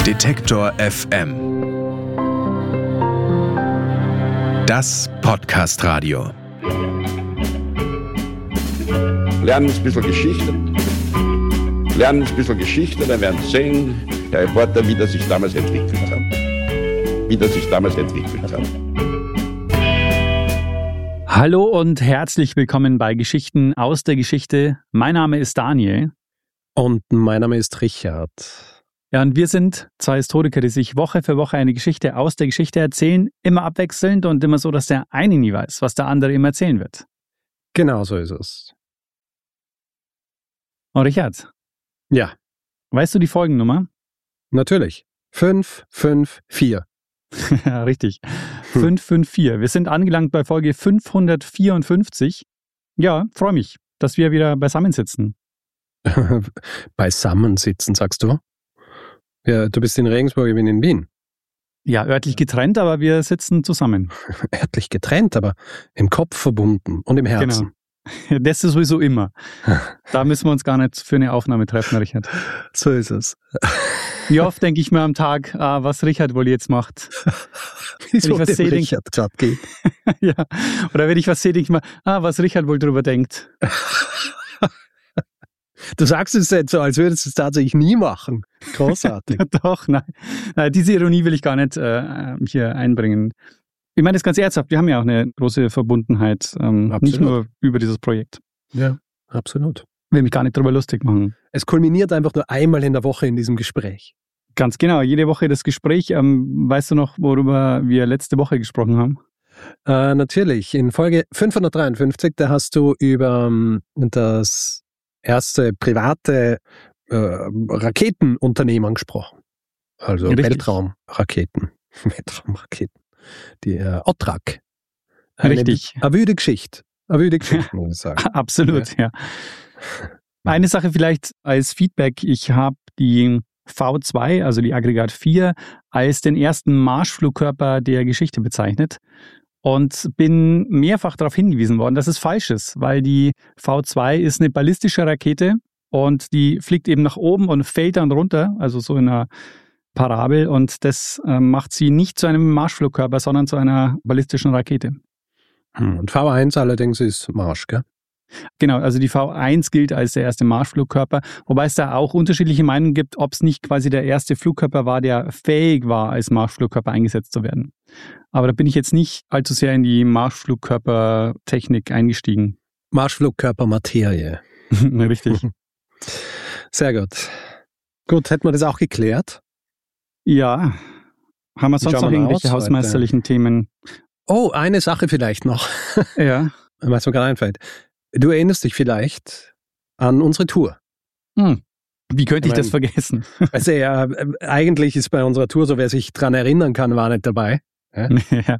Detektor FM. Das Podcast-Radio. Lernen ein bisschen Geschichte. Dann werden Sie sehen, der Reporter, wie das sich damals entwickelt hat. Hallo und herzlich willkommen bei Geschichten aus der Geschichte. Mein Name ist Daniel. Und mein Name ist Richard. Ja, und wir sind zwei Historiker, die sich Woche für Woche eine Geschichte aus der Geschichte erzählen, immer abwechselnd und immer so, dass der eine nie weiß, was der andere ihm erzählen wird. Genau so ist es. Und Richard? Ja. Weißt du die Folgennummer? Natürlich. 554. Ja, richtig. 554. Wir sind angelangt bei Folge 554. Ja, freue mich, dass wir wieder beisammen sitzen. Beisammen sitzen, sagst du? Ja, du bist in Regensburg, ich bin in Wien. Ja, örtlich getrennt, aber wir sitzen zusammen. Örtlich getrennt, aber im Kopf verbunden und im Herzen. Genau. Das ist sowieso immer. Da müssen wir uns gar nicht für eine Aufnahme treffen, Richard. So ist es. Wie oft denke ich mir am Tag, was Richard wohl jetzt macht? Wieso dem Richard gerade geht. Ja. Oder wenn ich was sehe, denke ich mir, was Richard wohl drüber denkt. Du sagst es jetzt so, als würdest du es tatsächlich nie machen. Großartig. Doch, nein. Diese Ironie will ich gar nicht hier einbringen. Ich meine das ganz ernsthaft, wir haben ja auch eine große Verbundenheit, nicht nur über dieses Projekt. Ja, absolut. Ich will mich gar nicht drüber lustig machen. Es kulminiert einfach nur einmal in der Woche in diesem Gespräch. Ganz genau, jede Woche das Gespräch. Weißt du noch, worüber wir letzte Woche gesprochen haben? Natürlich, in Folge 553, da hast du über das erste private Raketenunternehmen gesprochen. Also Richtig. Weltraumraketen. Die OTRAK. Richtig. Eine wüde Geschichte, muss ich sagen. Absolut, ja. Eine Sache vielleicht als Feedback. Ich habe die V2, also die Aggregat 4, als den ersten Marschflugkörper der Geschichte bezeichnet und bin mehrfach darauf hingewiesen worden, dass es falsch ist, weil die V2 ist eine ballistische Rakete und die fliegt eben nach oben und fällt dann runter, also so in einer Parabel, und das macht sie nicht zu einem Marschflugkörper, sondern zu einer ballistischen Rakete. Und V1 allerdings ist Marsch, gell? Genau, also die V1 gilt als der erste Marschflugkörper, wobei es da auch unterschiedliche Meinungen gibt, ob es nicht quasi der erste Flugkörper war, der fähig war, als Marschflugkörper eingesetzt zu werden. Aber da bin ich jetzt nicht allzu sehr in die Marschflugkörpertechnik eingestiegen. Marschflugkörpermaterie. Richtig. Sehr gut. Gut, hätten wir das auch geklärt? Ja. Haben wir sonst noch irgendwelche hausmeisterlichen Themen? Oh, eine Sache vielleicht noch. Ja. Was mir gerade einfällt. Du erinnerst dich vielleicht an unsere Tour. Wie könnte ich das vergessen? Also ja, eigentlich ist bei unserer Tour so, wer sich dran erinnern kann, war nicht dabei. Ja? Ja.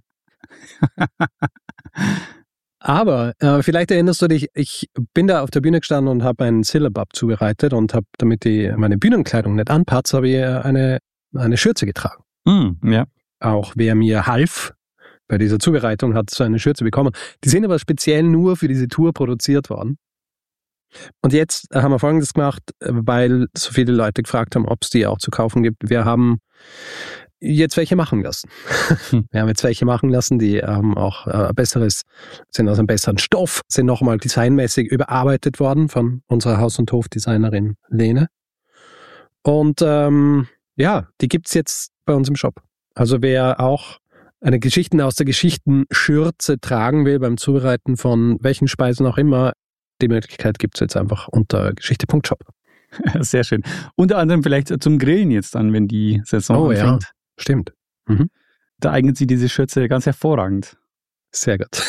Aber vielleicht erinnerst du dich, ich bin da auf der Bühne gestanden und habe einen Syllabub zubereitet und habe, damit meine Bühnenkleidung nicht anpatzt, habe ich eine Schürze getragen. Ja. Auch wer mir half bei dieser Zubereitung, hat so eine Schürze bekommen. Die sind aber speziell nur für diese Tour produziert worden. Und jetzt haben wir Folgendes gemacht, weil so viele Leute gefragt haben, ob es die auch zu kaufen gibt. Wir haben jetzt welche machen lassen. Wir haben jetzt welche machen lassen, die haben auch sind aus einem besseren Stoff, sind nochmal designmäßig überarbeitet worden von unserer Haus- und Hofdesignerin Lene. Und die gibt's jetzt bei uns im Shop. Also wer auch eine Geschichten aus der Geschichten-Schürze tragen will beim Zubereiten von welchen Speisen auch immer, die Möglichkeit gibt es jetzt einfach unter geschichte.shop. Sehr schön. Unter anderem vielleicht zum Grillen jetzt dann, wenn die Saison anfängt. Ja, stimmt. Da eignet sich diese Schürze ganz hervorragend. Sehr gut.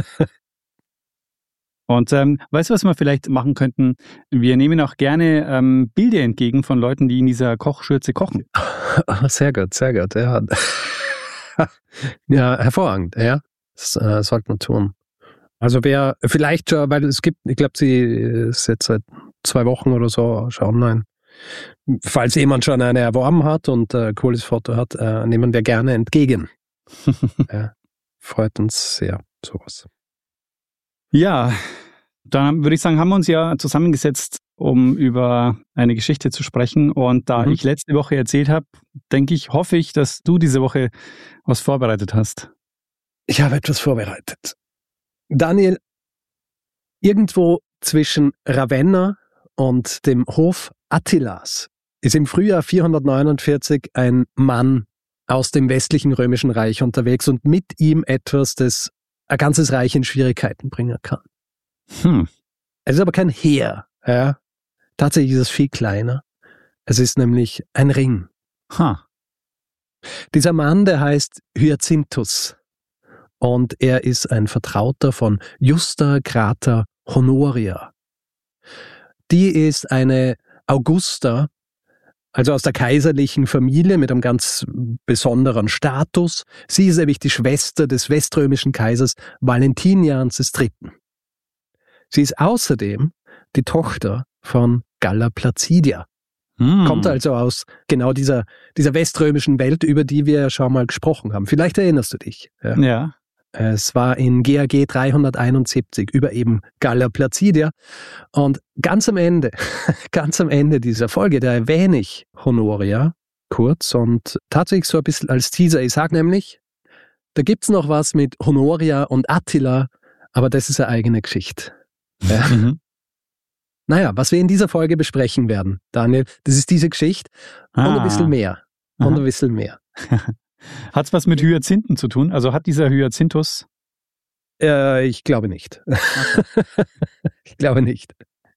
Und weißt du, was wir vielleicht machen könnten? Wir nehmen auch gerne Bilder entgegen von Leuten, die in dieser Kochschürze kochen. Sehr gut, ja. Ja, hervorragend, ja. Das sollte man tun. Also wer vielleicht schon, weil es gibt, ich glaube, sie ist jetzt seit 2 Wochen oder so schon online. Falls jemand schon eine erworben hat und ein cooles Foto hat, nehmen wir gerne entgegen. Ja, freut uns sehr, sowas. Ja, dann würde ich sagen, haben wir uns ja zusammengesetzt, um über eine Geschichte zu sprechen. Und da ich letzte Woche erzählt habe, hoffe ich, dass du diese Woche was vorbereitet hast. Ich habe etwas vorbereitet. Daniel, irgendwo zwischen Ravenna und dem Hof Attilas ist im Frühjahr 449 ein Mann aus dem westlichen Römischen Reich unterwegs und mit ihm etwas, das ein ganzes Reich in Schwierigkeiten bringen kann. Es ist aber kein Heer. Ja. Tatsächlich ist es viel kleiner. Es ist nämlich ein Ring. Dieser Mann, der heißt Hyacinthus und er ist ein Vertrauter von Justa Grata Honoria. Die ist eine Augusta, also aus der kaiserlichen Familie mit einem ganz besonderen Status. Sie ist nämlich die Schwester des weströmischen Kaisers Valentinians III. Sie ist außerdem die Tochter von Galla Placidia. Kommt also aus genau dieser weströmischen Welt, über die wir ja schon mal gesprochen haben. Vielleicht erinnerst du dich. Ja. Es war in GAG 371 über eben Galla Placidia. Und ganz am Ende dieser Folge, da erwähne ich Honoria kurz und tatsächlich so ein bisschen als Teaser. Ich sage nämlich, da gibt's noch was mit Honoria und Attila, aber das ist eine eigene Geschichte. Ja. Naja, was wir in dieser Folge besprechen werden, Daniel, das ist diese Geschichte und ein bisschen mehr. Und ein bisschen mehr. Hat es was mit Hyazinthen zu tun? Also hat dieser Hyacinthus? Ich glaube nicht. Ich glaube nicht.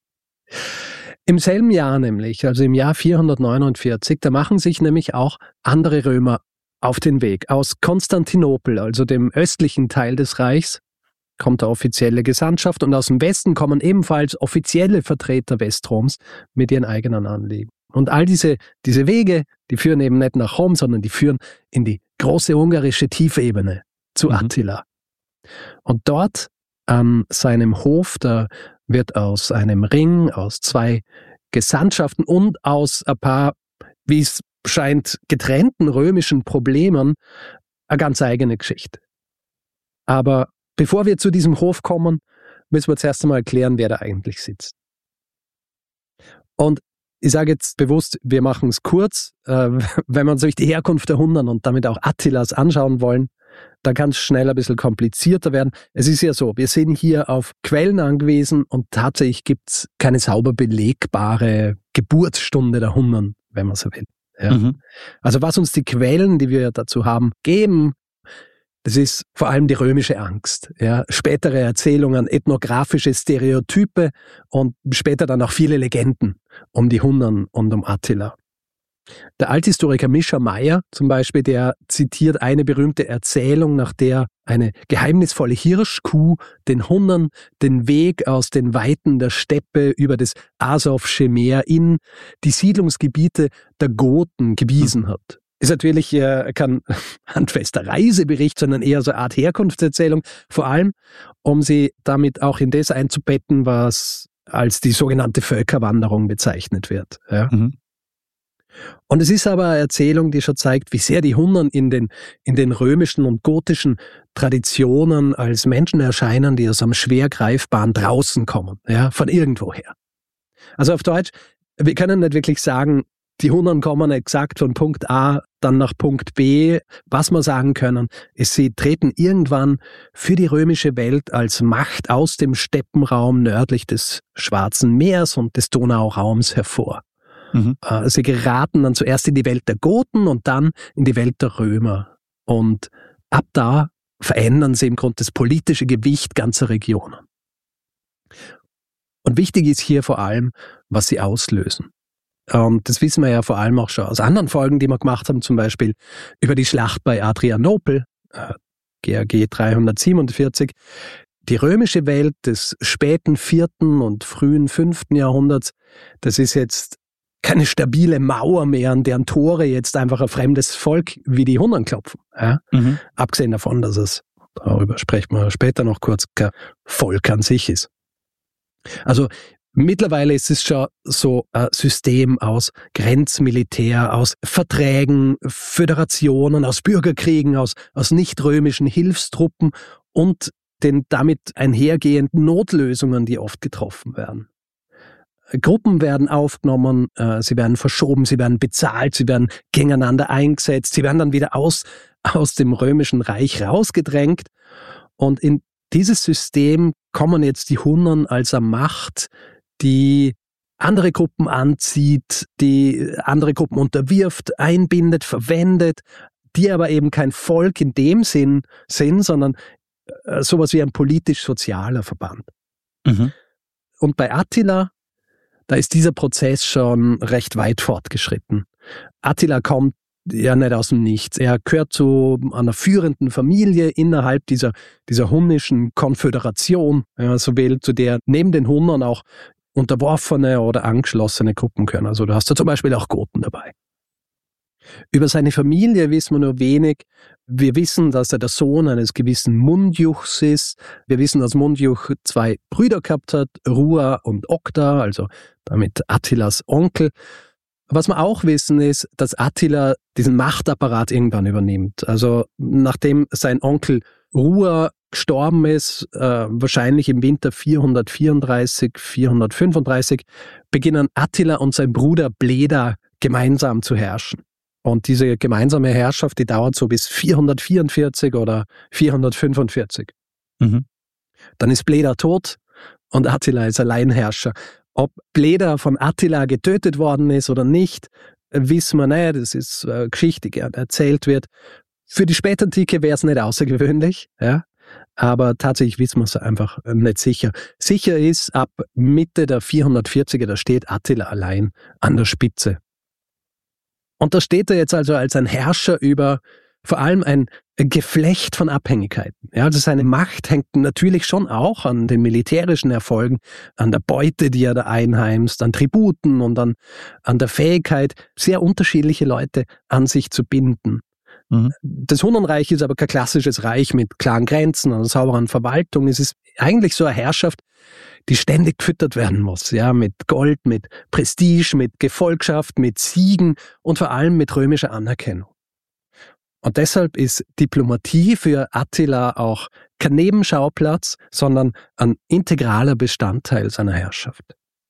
Im selben Jahr nämlich, also im Jahr 449, da machen sich nämlich auch andere Römer auf den Weg. Aus Konstantinopel, also dem östlichen Teil des Reichs, kommt der offizielle Gesandtschaft und aus dem Westen kommen ebenfalls offizielle Vertreter Westroms mit ihren eigenen Anliegen. Und all diese Wege, die führen eben nicht nach Rom, sondern die führen in die große ungarische Tiefebene zu Attila. Und dort an seinem Hof, da wird aus einem Ring, aus 2 Gesandtschaften und aus ein paar, wie es scheint, getrennten römischen Problemen eine ganz eigene Geschichte. Aber bevor wir zu diesem Hof kommen, müssen wir zuerst einmal klären, wer da eigentlich sitzt. Und ich sage jetzt bewusst, wir machen es kurz. Wenn wir uns nämlich die Herkunft der Hunnen und damit auch Attilas anschauen wollen, dann kann es schnell ein bisschen komplizierter werden. Es ist ja so, wir sind hier auf Quellen angewiesen und tatsächlich gibt es keine sauber belegbare Geburtsstunde der Hunnen, wenn man so will. Ja. Also was uns die Quellen, die wir dazu haben, geben, das ist vor allem die römische Angst. Ja. Spätere Erzählungen, ethnografische Stereotype und später dann auch viele Legenden um die Hunnen und um Attila. Der Althistoriker Mischa Meyer zum Beispiel, der zitiert eine berühmte Erzählung, nach der eine geheimnisvolle Hirschkuh den Hunnen den Weg aus den Weiten der Steppe über das Asowsche Meer in die Siedlungsgebiete der Goten gewiesen hat. Ist natürlich kein handfester Reisebericht, sondern eher so eine Art Herkunftserzählung, vor allem, um sie damit auch in das einzubetten, was als die sogenannte Völkerwanderung bezeichnet wird. Ja. Und es ist aber eine Erzählung, die schon zeigt, wie sehr die Hunnen in den römischen und gotischen Traditionen als Menschen erscheinen, die aus einem schwer greifbaren draußen kommen, ja, von irgendwoher. Also auf Deutsch, wir können nicht wirklich sagen, die Hunnen kommen exakt von Punkt A dann nach Punkt B. Was wir sagen können, ist, sie treten irgendwann für die römische Welt als Macht aus dem Steppenraum nördlich des Schwarzen Meeres und des Donauraums hervor. Sie geraten dann zuerst in die Welt der Goten und dann in die Welt der Römer. Und ab da verändern sie im Grunde das politische Gewicht ganzer Regionen. Und wichtig ist hier vor allem, was sie auslösen. Und das wissen wir ja vor allem auch schon aus anderen Folgen, die wir gemacht haben, zum Beispiel über die Schlacht bei Adrianopel, GAG 347. Die römische Welt des späten 4. und frühen 5. Jahrhunderts, das ist jetzt keine stabile Mauer mehr, an deren Tore jetzt einfach ein fremdes Volk wie die Hunnen klopfen. Ja? Abgesehen davon, dass es, darüber sprechen wir später noch kurz, kein Volk an sich ist. Also mittlerweile ist es schon so ein System aus Grenzmilitär, aus Verträgen, Föderationen, aus Bürgerkriegen, aus nicht-römischen Hilfstruppen und den damit einhergehenden Notlösungen, die oft getroffen werden. Gruppen werden aufgenommen, sie werden verschoben, sie werden bezahlt, sie werden gegeneinander eingesetzt, sie werden dann wieder aus dem Römischen Reich rausgedrängt. Und in dieses System kommen jetzt die Hunnen als eine Macht, die andere Gruppen anzieht, die andere Gruppen unterwirft, einbindet, verwendet, die aber eben kein Volk in dem Sinn sind, sondern sowas wie ein politisch-sozialer Verband. Mhm. Und bei Attila, da ist dieser Prozess schon recht weit fortgeschritten. Attila kommt ja nicht aus dem Nichts. Er gehört zu einer führenden Familie innerhalb dieser hunnischen Konföderation, ja, so will, zu der neben den Hunnen auch unterworfene oder angeschlossene Gruppen gehören. Also du hast da zum Beispiel auch Goten dabei. Über seine Familie wissen wir nur wenig. Wir wissen, dass er der Sohn eines gewissen Mundjuchs ist. Wir wissen, dass Mundjuch 2 Brüder gehabt hat, Rua und Okta, also damit Attilas Onkel. Was wir auch wissen ist, dass Attila diesen Machtapparat irgendwann übernimmt. Also nachdem sein Onkel Rua gestorben ist, wahrscheinlich im Winter 434, 435, beginnen Attila und sein Bruder Bleda gemeinsam zu herrschen. Und diese gemeinsame Herrschaft, die dauert so bis 444 oder 445. Mhm. Dann ist Bleda tot und Attila ist Alleinherrscher. Ob Bleda von Attila getötet worden ist oder nicht, wissen wir nicht. Das ist Geschichte, die erzählt wird. Für die Spätantike wäre es nicht außergewöhnlich, ja. Aber tatsächlich wissen wir es einfach nicht sicher. Sicher ist, ab Mitte der 440er, da steht Attila allein an der Spitze. Und da steht er jetzt also als ein Herrscher über vor allem ein Geflecht von Abhängigkeiten. Ja, also seine Macht hängt natürlich schon auch an den militärischen Erfolgen, an der Beute, die er da einheimst, an Tributen und an der Fähigkeit, sehr unterschiedliche Leute an sich zu binden. Mhm. Das Hunnenreich ist aber kein klassisches Reich mit klaren Grenzen und einer sauberen Verwaltung. Es ist eigentlich so eine Herrschaft, die ständig gefüttert werden muss, ja, mit Gold, mit Prestige, mit Gefolgschaft, mit Siegen und vor allem mit römischer Anerkennung. Und deshalb ist Diplomatie für Attila auch kein Nebenschauplatz, sondern ein integraler Bestandteil seiner Herrschaft.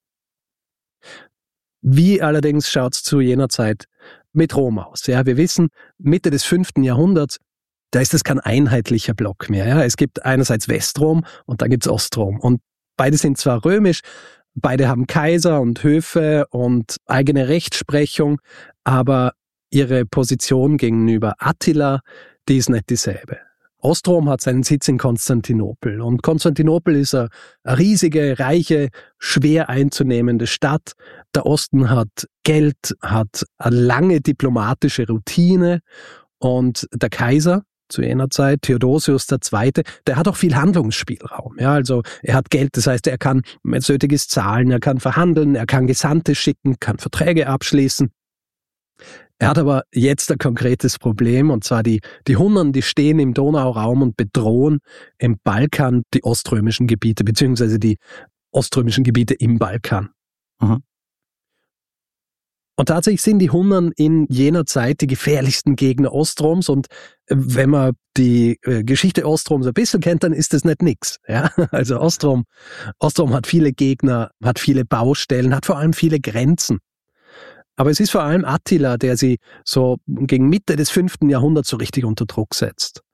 Wie allerdings schaut es zu jener Zeit mit Rom aus? Ja, wir wissen, Mitte des 5. Jahrhunderts, da ist es kein einheitlicher Block mehr. Ja. Es gibt einerseits Westrom und dann gibt es Ostrom. Und beide sind zwar römisch, beide haben Kaiser und Höfe und eigene Rechtsprechung, aber ihre Position gegenüber Attila, die ist nicht dieselbe. Ostrom hat seinen Sitz in Konstantinopel und Konstantinopel ist eine riesige, reiche, schwer einzunehmende Stadt. Der Osten hat Geld, hat eine lange diplomatische Routine und der Kaiser zu jener Zeit, Theodosius II., der hat auch viel Handlungsspielraum. Ja, also er hat Geld, das heißt, er kann, wenn es nötig ist, zahlen, er kann verhandeln, er kann Gesandte schicken, kann Verträge abschließen. Er hat aber jetzt ein konkretes Problem, und zwar die Hunnen, die stehen im Donauraum und bedrohen im Balkan die oströmischen Gebiete, beziehungsweise die oströmischen Gebiete im Balkan. Mhm. Und tatsächlich sind die Hunnen in jener Zeit die gefährlichsten Gegner Ostroms, und wenn man die Geschichte Ostroms ein bisschen kennt, dann ist das nicht nix. Ja? Also Ostrom hat viele Gegner, hat viele Baustellen, hat vor allem viele Grenzen. Aber es ist vor allem Attila, der sie so gegen Mitte des 5. Jahrhunderts so richtig unter Druck setzt.